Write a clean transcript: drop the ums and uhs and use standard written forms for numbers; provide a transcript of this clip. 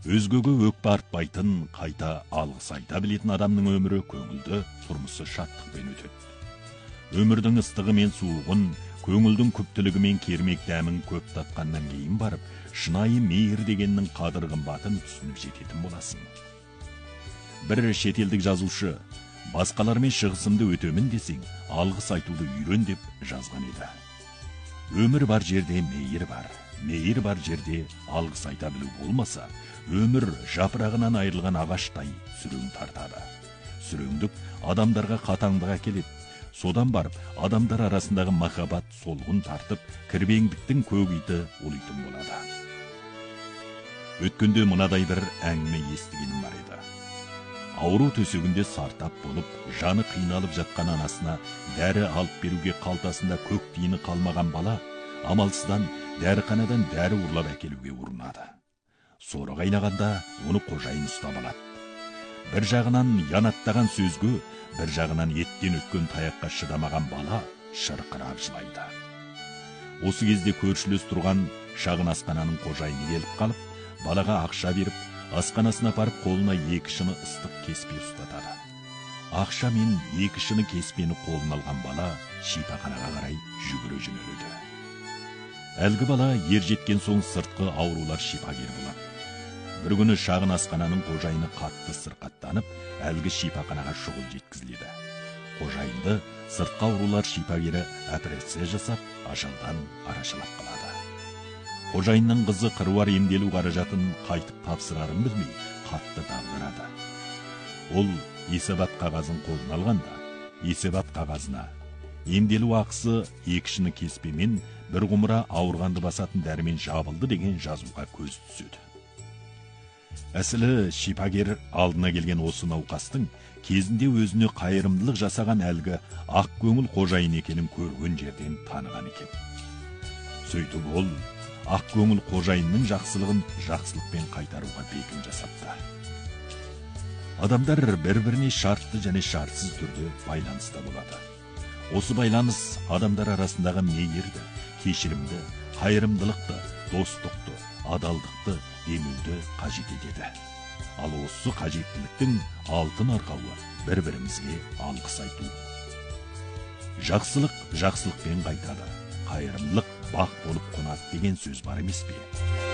Өзгөге өкпе артпайтын, қайта алғыс айта білетін адамның өмірі көңілді, тұрмысы шаттықпен өтеді. Өмірдің ыстығы мен суығын, көңілдің күптілігі мен кермек дәмін көп татқаннан кейін барып, шынайы мейір дегеннің қадір қымбатын түсініп жететін боласың. Бір шетелдік жазушы, басқалармен шығысымды өтемін десең, алғыс айтуды үйрен деп жазған еді. Өмір бар жерде мейір бар жерде алғыс айта білу болмаса, өмір жапырағынан айырылған ағаштай сүрең тартады. Сүреңдік адамдарға қатаңдық әкеледі. Содан барып, адамдар арасындағы махаббат солғын тартып, кірбеңдіктің көгиті олитын болады. Өткенде мынадай бір әңгіме естігенім бар еді. Ауру төсегінде сартап болып, жаны қиналып жатқан анасына дәрі алып беруге қалтасында көк тиыны қалмаған бала, амалсыздан дәріханадан дәрі ұрлап әкелуге ұрынады. Соры қайнағанда оны қожайын ұстап алады. Бір жағынан янаттаған сөзге, бір жағынан еттен өткен таяққа шыдамаған бала шырқырап жылайды. Осы кезде көршілес тұрған шағын асхананың қожайыны келіп қалып, балаға ақша беріп, асханасына апарып қолына екі шыны ыстық кеспе ұстатады. Ақша мен екі шыны кеспені қолына алған бала шипаханаға қарай жүгіре жөнеледі. Әлгі бала ер жеткен соң сыртқы аурулар шипагер болады. Бір күні шағын асхананың қожайыны қатты сырқаттанып, әлгі шипаханаға шұғыл жеткізіледі. Қожайынды сыртқы аурулар шипагері операция жасап, ажалдан арашалап қалады. Қожайынның қызы қыруар емделу қаражатын қайтып тапсырарын білмей, қатты дағдарады. Ол есебат қағазын қолына алғанда, есебат қағазына емделу ақысы екі шыны кеспемен бір құмыра ауырғанды басатын дәрімен жабылды деген жазуға көз түседі. Әсілі шипагер алдына келген осы науқастың кезінде өзіне қайырымдылық жасаған әлгі ақ көңіл қожайын екенін көрген жерден таныған екен. Сөйтіп ол ақ көңіл қожайынның жақсылығын жақсылықпен қайтаруға бекім жасапты. Адамдар бір-біріне шартты және шартсыз түрде байланыста болады. Осы байланыс адамдар арасындағы мейірді, кешірімді, қайырымдылықты, достықты, адалдықты емуді қажет етеді. Ал осы қажеттіліктің алтын арқауы бір-бірімізге алғыс айту. Жақсылық жақсылықпен қайтады, қайырымдылық бақ болып қонады деген сөз бар емес пе?